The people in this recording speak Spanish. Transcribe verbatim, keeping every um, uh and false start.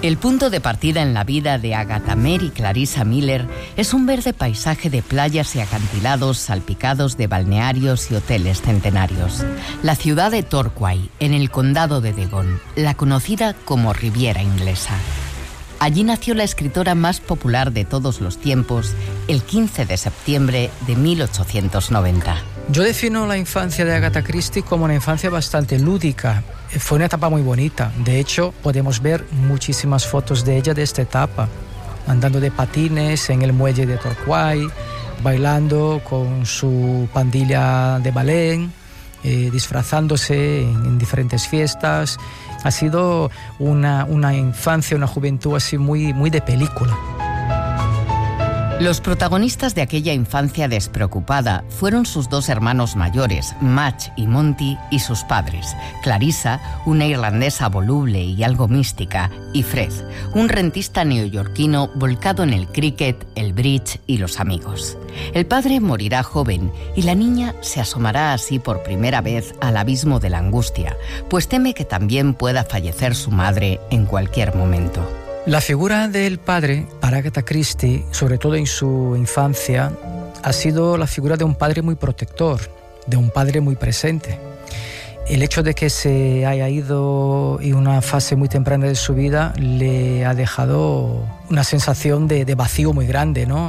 El punto de partida en la vida de Agatha Mary Clarissa Miller es un verde paisaje de playas y acantilados salpicados de balnearios y hoteles centenarios. La ciudad de Torquay, en el condado de Devon, la conocida como Riviera Inglesa. Allí nació la escritora más popular de todos los tiempos, el quince de septiembre de mil ochocientos noventa. Yo defino la infancia de Agatha Christie como una infancia bastante lúdica. Fue una etapa muy bonita. De hecho, podemos ver muchísimas fotos de ella de esta etapa, andando de patines en el muelle de Torquay, bailando con su pandilla de ballet, eh, disfrazándose en, en diferentes fiestas. Ha sido una, una infancia, una juventud así muy, muy de película. Los protagonistas de aquella infancia despreocupada fueron sus dos hermanos mayores, Madge y Monty, y sus padres, Clarissa, una irlandesa voluble y algo mística, y Fred, un rentista neoyorquino volcado en el cricket, el bridge y los amigos. El padre morirá joven y la niña se asomará así por primera vez al abismo de la angustia, pues teme que también pueda fallecer su madre en cualquier momento. La figura del padre para Agatha Christie, sobre todo en su infancia, ha sido la figura de un padre muy protector, de un padre muy presente. El hecho de que se haya ido en una fase muy temprana de su vida le ha dejado una sensación de, de vacío muy grande, ¿no?